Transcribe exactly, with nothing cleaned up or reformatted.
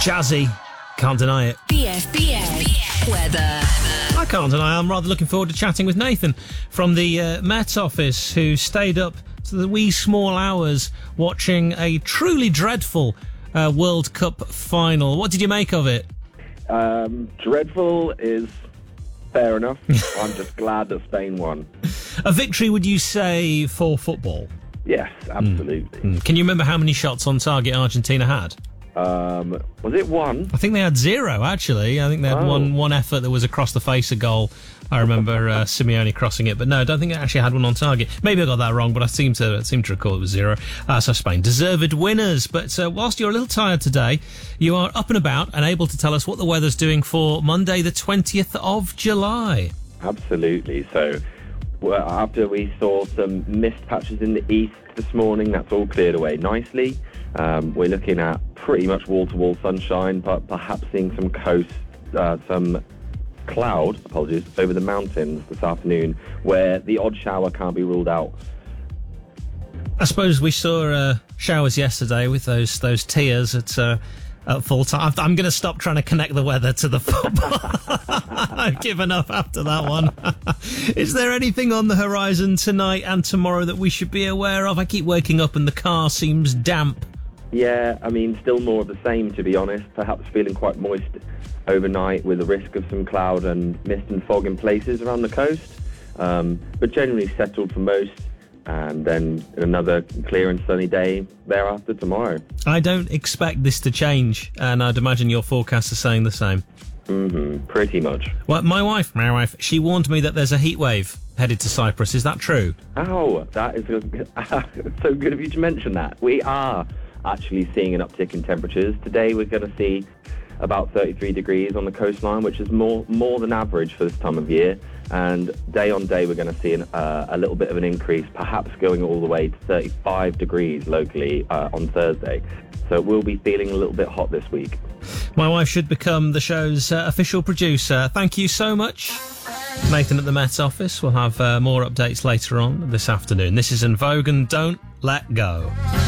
Jazzy. Can't deny it. B F B S weather. I can't deny I'm rather looking forward to chatting with Nathan from the uh, Met Office, who stayed up to the wee small hours watching a truly dreadful uh, World Cup final. What did you make of it? Um, dreadful is fair enough. I'm just glad that Spain won. A victory, would you say, for football? Yes, absolutely. Mm. Can you remember how many shots on target Argentina had? Um, was it one? I think they had zero, actually. I think they had Oh. one one effort that was across the face of goal. I remember uh, Simeone crossing it, but no, I don't think it actually had one on target. Maybe I got that wrong, but I seem to seem to recall it was zero. Uh, so Spain, deserved winners. But uh, whilst you're a little tired today, you are up and about and able to tell us what the weather's doing for Monday, the twentieth of July. Absolutely. So, well, after we saw some mist patches in the east this morning, that's all cleared away nicely. Um, we're looking at pretty much wall-to-wall sunshine, but perhaps seeing some coast, uh, some cloud, apologies, over the mountains this afternoon, where the odd shower can't be ruled out. I suppose we saw uh, showers yesterday with those those tears at uh, at full time. I'm going to stop trying to connect the weather to the football. I've given up after that one. Is there anything on the horizon tonight and tomorrow that we should be aware of? I keep waking up and the car seems damp. Yeah, I mean, still more of the same, to be honest. Perhaps feeling quite moist overnight with the risk of some cloud and mist and fog in places around the coast. Um, but generally settled for most. And then another clear and sunny day thereafter tomorrow. I don't expect this to change, and I'd imagine your forecasts are saying the same. Mm-hmm, pretty much. Well, my wife, my wife, she warned me that there's a heat wave headed to Cyprus. Is that true? Oh, that is so good of you to mention that. We are actually seeing an uptick in temperatures. Today we're going to see about thirty-three degrees on the coastline, which is more more than average for this time of year. And day on day, we're going to see an, uh, a little bit of an increase, perhaps going all the way to thirty-five degrees locally uh, on Thursday. So we'll be feeling a little bit hot this week. My wife should become the show's uh, official producer. Thank you so much, Nathan at the Met Office. We'll have uh, more updates later on this afternoon. This is En Vogue and Don't Let Go.